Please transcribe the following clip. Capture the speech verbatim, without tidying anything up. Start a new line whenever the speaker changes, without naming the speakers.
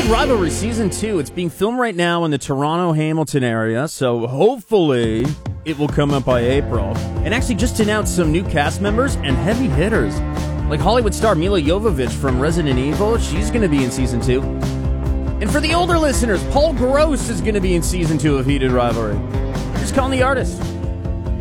Heated Rivalry Season two. It's being filmed right now in the Toronto-Hamilton area, so hopefully it will come up by April. And actually just announced some new cast members and heavy hitters. Like Hollywood star Mila Jovovich from Resident Evil. She's going to be in Season two. And for the older listeners, Paul Gross is going to be in Season two of Heated Rivalry. Just calling the artist.